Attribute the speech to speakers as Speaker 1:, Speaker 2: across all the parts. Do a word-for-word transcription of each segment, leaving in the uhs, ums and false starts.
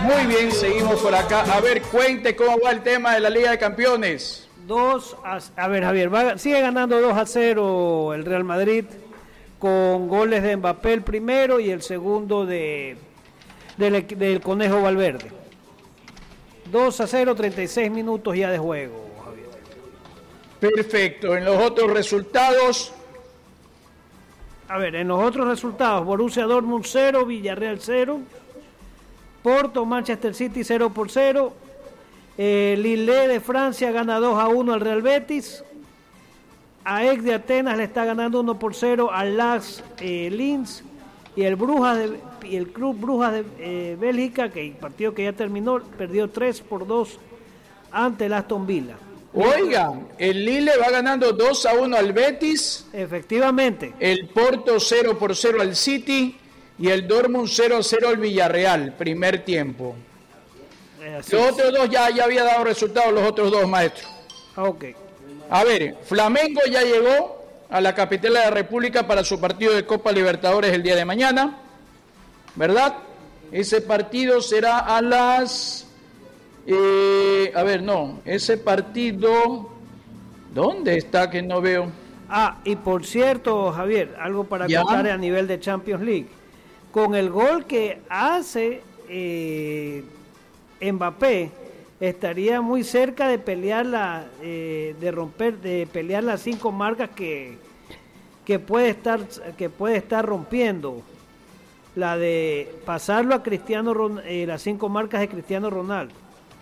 Speaker 1: Muy bien, seguimos por acá. A ver, cuente cómo va el tema de la Liga de Campeones.
Speaker 2: Dos a, a ver, Javier, va, sigue ganando dos a cero el Real Madrid con goles de Mbappé el primero y el segundo de del, del Conejo Valverde. dos a cero, treinta y seis minutos ya de juego, Javier.
Speaker 1: Perfecto. En los otros resultados.
Speaker 2: A ver, en los otros resultados, Borussia Dortmund cero, Villarreal cero, Porto, Manchester City cero por cero, eh, Lille de Francia gana dos a uno al Real Betis, A E C de Atenas le está ganando uno por cero al Las eh, Linz, y el Brujas de, y el Club Brujas de eh, Bélgica, que el partido que ya terminó, perdió tres por dos ante el Aston Villa.
Speaker 1: Oiga, el Lille va ganando dos a uno al Betis.
Speaker 2: Efectivamente.
Speaker 1: El Porto cero por cero al City y el Dortmund cero a cero al Villarreal, primer tiempo. Así los es. Otros dos ya, ya había dado resultados, los otros dos, maestro.
Speaker 2: Ok.
Speaker 1: A ver, Flamengo ya llegó a la capital de la República para su partido de Copa Libertadores el día de mañana, ¿verdad? Ese partido será a las... Eh, a ver, no, ese partido, ¿dónde está que no veo?
Speaker 2: Ah, y por cierto, Javier, algo para ¿Ya? contar a nivel de Champions League. Con el gol que hace eh, Mbappé, estaría muy cerca de pelear la, eh, de romper, de pelear las cinco marcas que, que puede estar, que puede estar rompiendo. La de pasarlo a Cristiano, eh, las cinco marcas de Cristiano Ronaldo.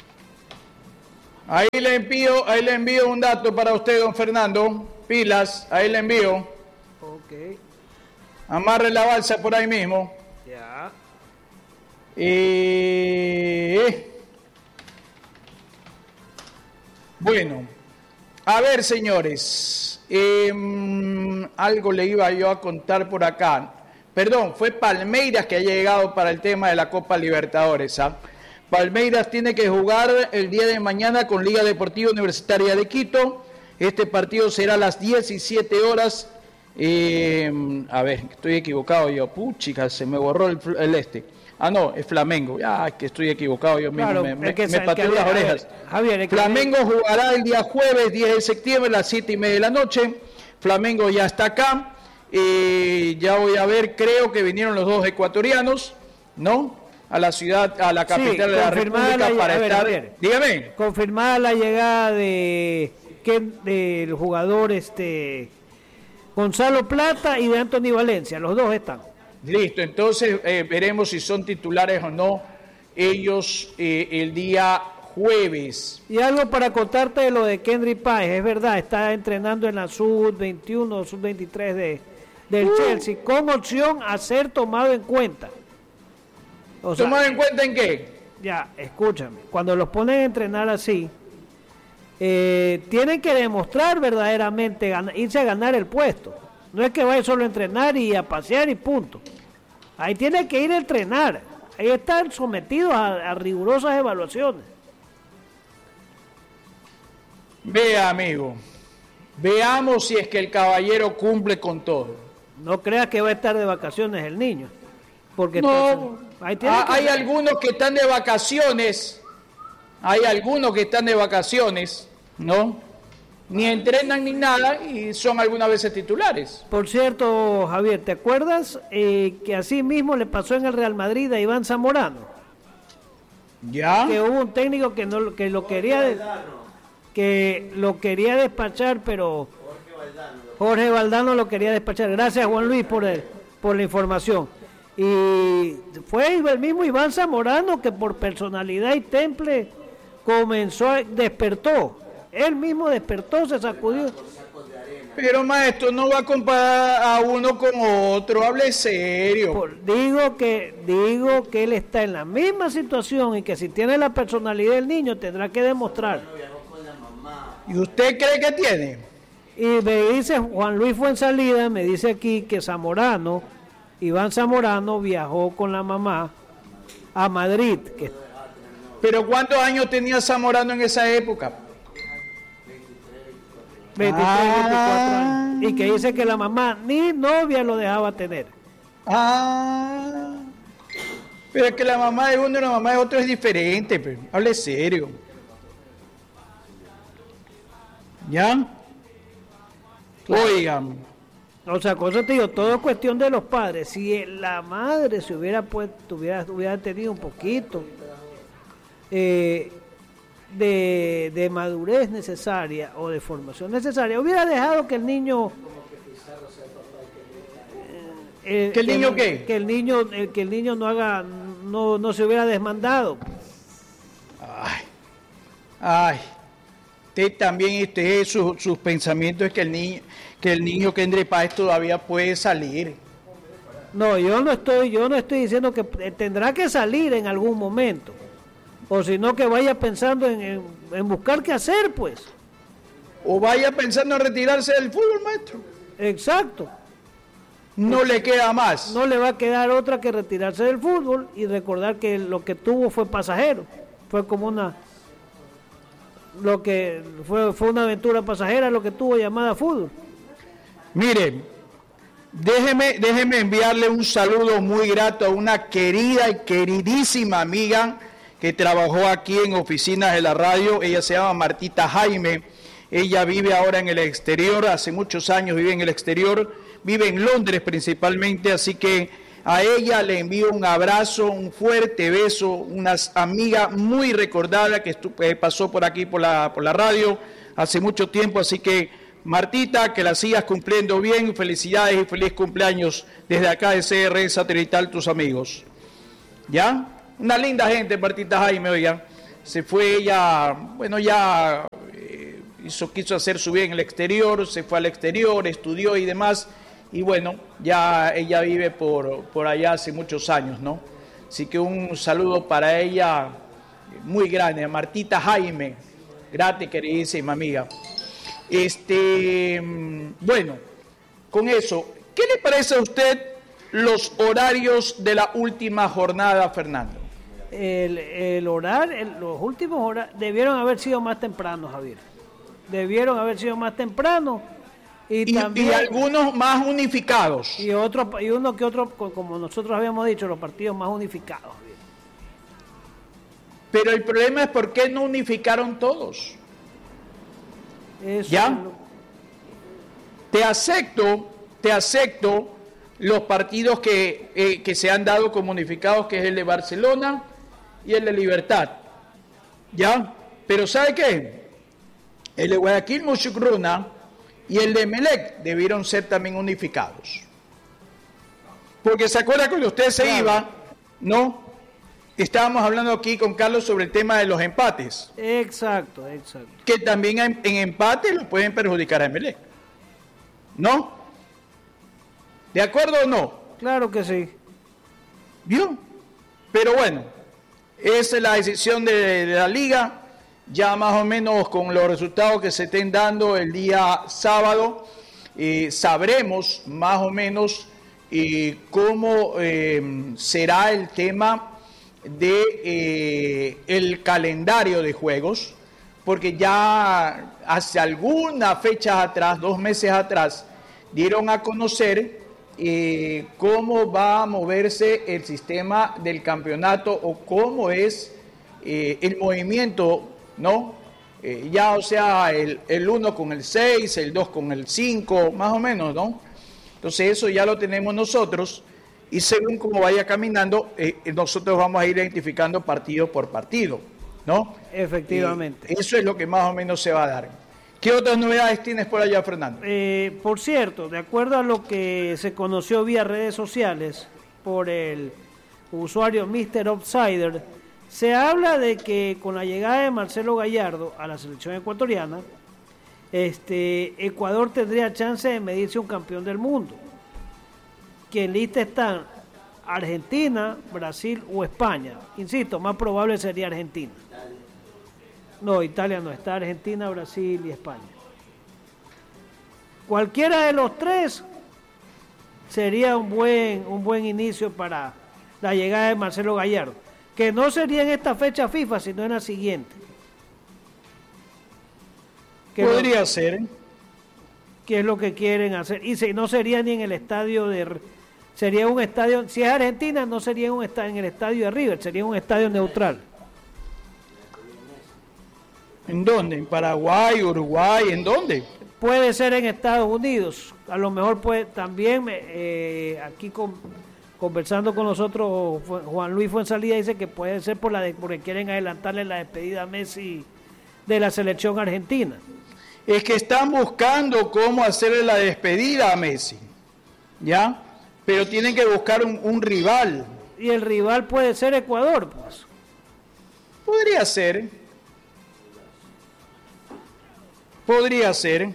Speaker 1: Ahí le envío, ahí le envío un dato para usted, don Fernando. Pilas, ahí le envío.
Speaker 2: Ok.
Speaker 1: Amarre la balsa por ahí mismo.
Speaker 2: Ya.
Speaker 1: Eh... Bueno, a ver, señores. Eh, algo le iba yo a contar por acá. Perdón, fue Palmeiras que ha llegado para el tema de la Copa Libertadores, ¿ah? Palmeiras tiene que jugar el día de mañana con Liga Deportiva Universitaria de Quito. Este partido será a las diecisiete horas. Eh, a ver, estoy equivocado yo. Puchica, se me borró el, el este. Ah, no, es Flamengo. Ah, que estoy equivocado yo mismo. Claro, me me, me pateo las orejas. Javier, Flamengo que... jugará el día jueves, diez de septiembre, a las siete y media de la noche. Flamengo ya está acá. Eh, ya voy a ver, creo que vinieron los dos ecuatorianos, ¿no? A la ciudad, a la capital sí, de la República la, para ver, estar. Ver, dígame.
Speaker 2: Confirmada la llegada de que del jugador este Gonzalo Plata y de Anthony Valencia, los dos están.
Speaker 1: Listo, entonces eh, veremos si son titulares o no ellos eh, el día jueves.
Speaker 2: Y algo para contarte de lo de Kendry Páez, es verdad, está entrenando en la sub veintiuno, sub veintitrés de, del uh. Chelsea, con opción a ser tomado en cuenta.
Speaker 1: O sea, ¿tomado en cuenta en qué?
Speaker 2: Ya, escúchame, cuando los ponen a entrenar así, eh, tienen que demostrar verdaderamente, irse a ganar el puesto. No es que vaya solo a entrenar y a pasear y punto. Ahí tiene que ir a entrenar. Ahí están sometidos a, a rigurosas evaluaciones.
Speaker 1: Vea, amigo, veamos si es que el caballero cumple con todo.
Speaker 2: No creas que va a estar de vacaciones el niño. Porque
Speaker 1: no, ahí ah, hay ser. algunos que están de vacaciones, hay algunos que están de vacaciones, ¿no? Ni entrenan ni nada y son algunas veces titulares.
Speaker 2: Por cierto, Javier, ¿te acuerdas eh, que así mismo le pasó en el Real Madrid a Iván Zamorano?
Speaker 1: Ya.
Speaker 2: Que hubo un técnico que no que lo quería de, que lo quería despachar, pero Jorge Valdano, Jorge Valdano lo quería despachar. Gracias, Juan Luis, por el, por la información. Y fue el mismo Iván Zamorano que por personalidad y temple comenzó, a, despertó. Él mismo despertó, se sacudió.
Speaker 1: Pero maestro, no va a comparar a uno con otro, hable serio.
Speaker 2: Por, digo que digo que él está en la misma situación y que si tiene la personalidad del niño tendrá que demostrar.
Speaker 1: ¿Y usted cree que tiene?
Speaker 2: Y me dice Juan Luis Fuensalida, me dice aquí que Zamorano, Iván Zamorano viajó con la mamá a Madrid. Que...
Speaker 1: ¿Pero cuántos años tenía Zamorano en esa época?
Speaker 2: veintitrés, ah. veinticuatro años. Y que dice que la mamá ni novia lo dejaba tener.
Speaker 1: Ah. Pero es que la mamá de uno y la mamá de otro es diferente, pero hable serio. ¿Ya? Claro. Oigan.
Speaker 2: O sea, cosa te digo, todo es cuestión de los padres. Si la madre se hubiera puesto, hubiera, hubiera tenido un poquito eh, de, de madurez necesaria o de formación necesaria, hubiera dejado que el niño... Eh,
Speaker 1: ¿Que el niño
Speaker 2: que,
Speaker 1: qué?
Speaker 2: Que el niño, eh, que el niño no haga, no, no se hubiera desmandado.
Speaker 1: Ay, ay. Usted también, usted, su, sus pensamientos es que el niño, que el niño que entre paz todavía puede salir.
Speaker 2: No, yo no estoy, yo no estoy diciendo que tendrá que salir en algún momento, o sino que vaya pensando en, en, en buscar qué hacer, pues.
Speaker 1: O vaya pensando en retirarse del fútbol, maestro.
Speaker 2: Exacto.
Speaker 1: No pues, le queda más.
Speaker 2: No le va a quedar otra que retirarse del fútbol y recordar que lo que tuvo fue pasajero, fue como una lo que fue fue una aventura pasajera lo que tuvo llamada fútbol.
Speaker 1: Miren, déjeme, déjeme enviarle un saludo muy grato a una querida y queridísima amiga que trabajó aquí en oficinas de la radio. Ella se llama Martita Jaime. Ella vive ahora en el exterior, hace muchos años vive en el exterior, vive en Londres principalmente, así que a ella le envío un abrazo, un fuerte beso, una amiga muy recordada que pasó por aquí por la, por la radio hace mucho tiempo, así que Martita, que la sigas cumpliendo bien, felicidades y feliz cumpleaños desde acá de C R Satelital, tus amigos. ¿Ya? Una linda gente, Martita Jaime, oiga, se fue ella, bueno, ya eh, hizo, quiso hacer su vida en el exterior, se fue al exterior, estudió y demás, y bueno, ya ella vive por, por allá hace muchos años, ¿no? Así que un saludo para ella muy grande, Martita Jaime, grande, queridísima amiga. Este, bueno, con eso, ¿qué le parece a usted los horarios de la última jornada, Fernando?
Speaker 2: El, el horario, el, los últimos horarios debieron haber sido más tempranos, Javier. Debieron haber sido más tempranos. Y,
Speaker 1: y,
Speaker 2: también,
Speaker 1: y algunos más unificados.
Speaker 2: Y otro, y uno que otro, como nosotros habíamos dicho, los partidos más unificados.
Speaker 1: Pero el problema es por qué no unificaron todos.
Speaker 2: Eso
Speaker 1: ¿Ya?
Speaker 2: Lo...
Speaker 1: Te acepto, te acepto los partidos que, eh, que se han dado como unificados, que es el de Barcelona y el de Libertad. ¿Ya? Pero ¿sabe qué? El de Guayaquil Muchukruna y el de Emelec debieron ser también unificados. Porque se acuerda cuando usted se claro. iba, ¿no? Estábamos hablando aquí con Carlos sobre el tema de los empates.
Speaker 2: Exacto, exacto.
Speaker 1: Que también en, en empate lo pueden perjudicar a Emelec. ¿No? ¿De acuerdo o no?
Speaker 2: Claro que sí.
Speaker 1: ¿Vio? Pero bueno, esa es la decisión de, de la liga. Ya más o menos con los resultados que se estén dando el día sábado, eh, sabremos más o menos eh, cómo eh, será el tema de eh, el calendario de juegos, porque ya hace algunas fechas atrás, dos meses atrás, dieron a conocer eh, cómo va a moverse el sistema del campeonato o cómo es eh, el movimiento, ¿no? Eh, ya, o sea, el, el uno con el seis, el dos con el cinco, más o menos, ¿no? Entonces eso ya lo tenemos nosotros y según cómo vaya caminando, eh, nosotros vamos a ir identificando partido por partido, ¿no?
Speaker 2: Efectivamente.
Speaker 1: Eh, eso es lo que más o menos se va a dar. ¿Qué otras novedades tienes por allá, Fernando?
Speaker 2: Eh, por cierto, de acuerdo a lo que se conoció vía redes sociales por el usuario míster Outsider, se habla de que con la llegada de Marcelo Gallardo a la selección ecuatoriana, este, Ecuador tendría chance de medirse un campeón del mundo. Que en lista están Argentina, Brasil o España. Insisto, más probable sería Argentina. No, Italia no está, Argentina, Brasil y España. Cualquiera de los tres sería un buen, un buen inicio para la llegada de Marcelo Gallardo. Que no sería en esta fecha FIFA, sino en la siguiente. Que
Speaker 1: Podría
Speaker 2: lo,
Speaker 1: ser.
Speaker 2: Que es lo que quieren hacer. Y si, no sería ni en el estadio de, sería un estadio, si es Argentina, no sería un estadio en el estadio de River, sería un estadio neutral.
Speaker 1: ¿En dónde? ¿En Paraguay, Uruguay? ¿En dónde?
Speaker 2: Puede ser en Estados Unidos, a lo mejor puede también, eh, aquí con, conversando con nosotros, Juan Luis Fuenzalida dice que puede ser por la de, porque quieren adelantarle la despedida a Messi de la selección argentina.
Speaker 1: Es que están buscando cómo hacerle la despedida a Messi, ¿ya? Pero tienen que buscar un, un rival.
Speaker 2: Y el rival puede ser Ecuador, pues.
Speaker 1: Podría ser. Podría ser.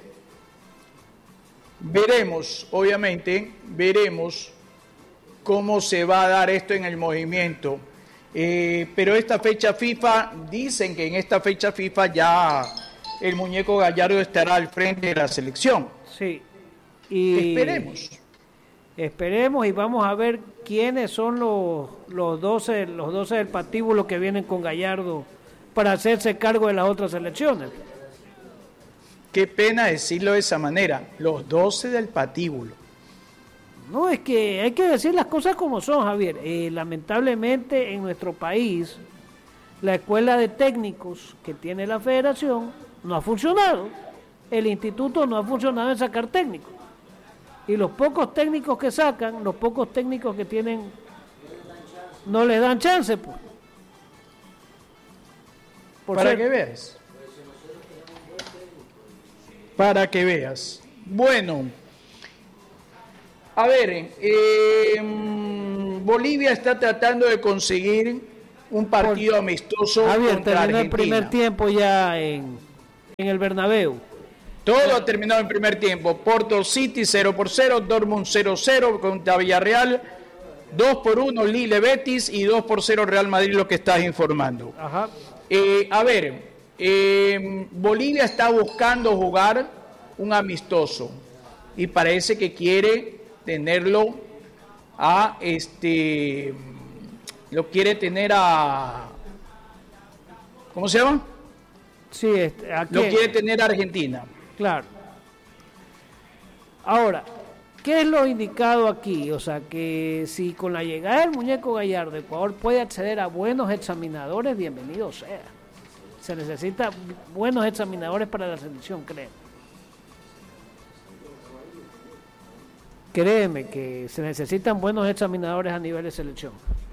Speaker 1: Veremos, obviamente, veremos cómo se va a dar esto en el movimiento. Eh, pero esta fecha FIFA, dicen que en esta fecha FIFA ya el muñeco Gallardo estará al frente de la selección.
Speaker 2: Sí. Y
Speaker 1: esperemos.
Speaker 2: Esperemos y vamos a ver quiénes son los, los doce los doce del patíbulo que vienen con Gallardo para hacerse cargo de las otras selecciones.
Speaker 1: Qué pena decirlo de esa manera, los doce del patíbulo.
Speaker 2: No, es que hay que decir las cosas como son, Javier. Eh, lamentablemente en nuestro país, la escuela de técnicos que tiene la federación no ha funcionado. El instituto no ha funcionado en sacar técnicos. Y los pocos técnicos que sacan, los pocos técnicos que tienen, no les dan chance, pues. Por
Speaker 1: Para
Speaker 2: ser...
Speaker 1: que veas. Para que veas. Bueno, a ver, eh, Bolivia está tratando de conseguir un partido Por... amistoso
Speaker 2: Javier,
Speaker 1: contra
Speaker 2: terminó
Speaker 1: Argentina.
Speaker 2: El primer tiempo ya en, en el Bernabéu.
Speaker 1: Todo ha terminado en primer tiempo. Porto City cero por cero, Dortmund cero cero contra Villarreal, dos por uno Lille Betis y dos por cero Real Madrid, lo que estás informando.
Speaker 2: Ajá.
Speaker 1: Eh, a ver, eh, Bolivia está buscando jugar un amistoso y parece que quiere tenerlo a este, lo quiere tener a, ¿cómo se llama?
Speaker 2: Sí, este, ¿a
Speaker 1: lo
Speaker 2: qué?
Speaker 1: quiere tener a Argentina.
Speaker 2: Claro. Ahora, ¿qué es lo indicado aquí? O sea, que si con la llegada del muñeco Gallardo Ecuador puede acceder a buenos examinadores, bienvenido sea. Se necesita buenos examinadores para la selección, créeme. Créeme que se necesitan buenos examinadores a nivel de selección.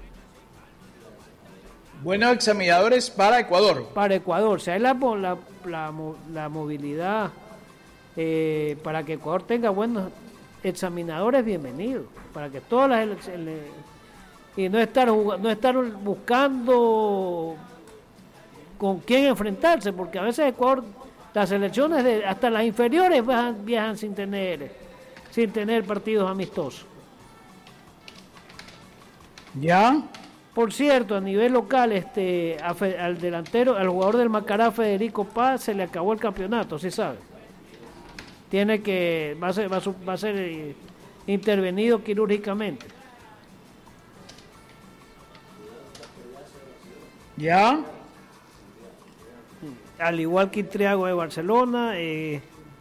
Speaker 1: Buenos examinadores para Ecuador.
Speaker 2: Para Ecuador, si hay la, la, la, la movilidad eh, para que Ecuador tenga buenos examinadores, bienvenidos. Para que todas las elecciones. Y no estar, no estar buscando con quién enfrentarse, porque a veces Ecuador, las selecciones, de, hasta las inferiores viajan, viajan sin tener, sin tener partidos amistosos.
Speaker 1: ¿Ya?
Speaker 2: Por cierto, a nivel local, este, a Fe, al delantero, al jugador del Macará, Federico Paz, se le acabó el campeonato, ¿sí sabe? Tiene que, va a ser, va a, va a ser eh, intervenido quirúrgicamente.
Speaker 1: ¿Ya?
Speaker 2: Al igual que Triago de Barcelona, eh,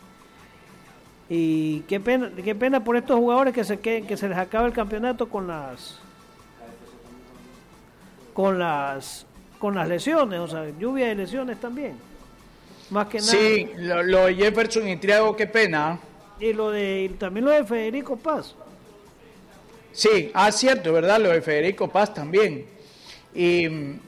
Speaker 2: y qué pena, qué pena por estos jugadores que se que, que se les acaba el campeonato con las con las con las lesiones, o sea, lluvia de lesiones también. Más que nada.
Speaker 1: Sí, lo, lo de Jefferson y Triago, qué pena.
Speaker 2: Y lo de y también lo de Federico Paz.
Speaker 1: Sí, ah, cierto, ¿verdad? Lo de Federico Paz también. Y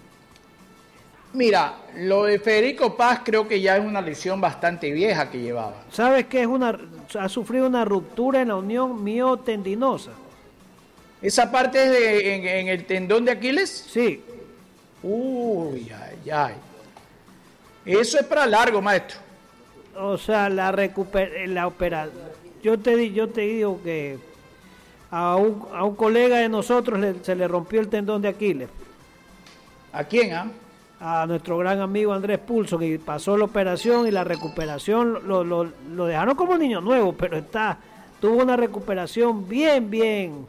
Speaker 1: mira, lo de Federico Paz creo que ya es una lesión bastante vieja que llevaba.
Speaker 2: ¿Sabes qué? Es una, ha sufrido una ruptura en la unión miotendinosa.
Speaker 1: ¿Esa parte es de, en, en el tendón de Aquiles?
Speaker 2: Sí.
Speaker 1: Uy, ay, ay. Eso es para largo, maestro.
Speaker 2: O sea, la recuper la operación. Yo te di, yo te digo que a un, a un colega de nosotros le, se le rompió el tendón de Aquiles.
Speaker 1: ¿A quién, ah?
Speaker 2: A nuestro gran amigo Andrés Pulso, que pasó la operación y la recuperación lo, lo, lo dejaron como niño nuevo, pero está tuvo una recuperación bien, bien.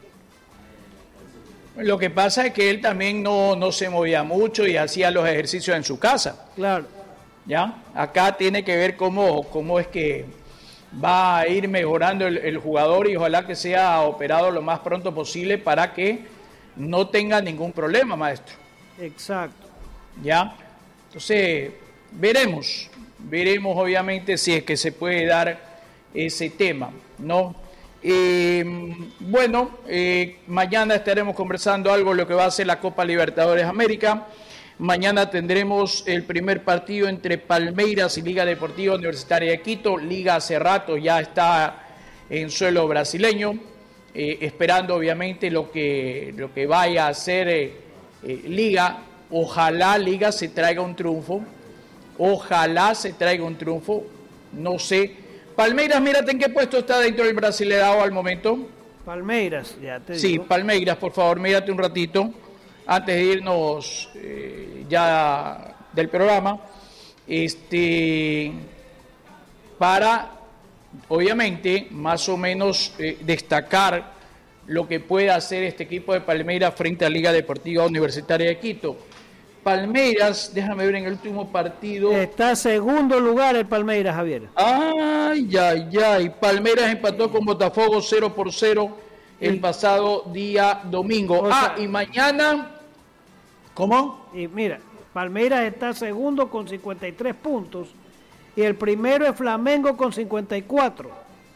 Speaker 1: Lo que pasa es que él también no, no se movía mucho y hacía los ejercicios en su casa.
Speaker 2: Claro.
Speaker 1: ¿Ya? Acá tiene que ver cómo, cómo es que va a ir mejorando el, el jugador y ojalá que sea operado lo más pronto posible para que no tenga ningún problema, maestro.
Speaker 2: Exacto.
Speaker 1: ¿Ya? Entonces, veremos, veremos obviamente si es que se puede dar ese tema, ¿no? Eh, bueno, eh, mañana estaremos conversando algo de lo que va a ser la Copa Libertadores América. Mañana tendremos el primer partido entre Palmeiras y Liga Deportiva Universitaria de Quito. Liga hace rato ya está en suelo brasileño, eh, esperando obviamente lo que, lo que vaya a hacer eh, eh, Liga. Ojalá Liga se traiga un triunfo, ojalá se traiga un triunfo, no sé. Palmeiras, mírate en qué puesto está dentro del Brasileirao al momento.
Speaker 2: Palmeiras, ya te
Speaker 1: Sí,
Speaker 2: digo.
Speaker 1: Palmeiras, por favor, mírate un ratito, antes de irnos eh, ya del programa, este, para, obviamente, más o menos eh, destacar lo que puede hacer este equipo de Palmeiras frente a Liga Deportiva Universitaria de Quito. Palmeiras, déjame ver en el último partido.
Speaker 2: Está segundo lugar el Palmeiras, Javier.
Speaker 1: Ay, ay, ay. Palmeiras empató con Botafogo cero por cero el pasado día domingo.
Speaker 2: O
Speaker 1: Ah,
Speaker 2: sea,
Speaker 1: y mañana, ¿cómo?
Speaker 2: Y mira, Palmeiras está segundo con cincuenta y tres puntos y el primero es Flamengo con cincuenta y cuatro.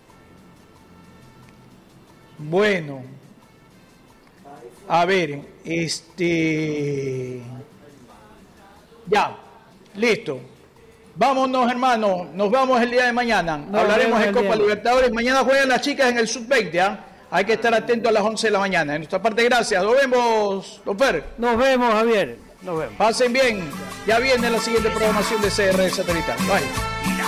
Speaker 1: Bueno, a ver, este... Ya, listo. Vámonos, hermano. Nos vemos el día de mañana.
Speaker 2: Nos
Speaker 1: Hablaremos
Speaker 2: vemos
Speaker 1: de
Speaker 2: el
Speaker 1: Copa
Speaker 2: día.
Speaker 1: Libertadores. Mañana juegan las chicas en el sub veinte, ¿ah? Hay que estar atento a las once de la mañana. De nuestra parte, gracias. Nos vemos, don Fer.
Speaker 2: Nos vemos, Javier. Nos vemos.
Speaker 1: Pasen bien. Ya viene la siguiente programación de C R Satelital. Bye.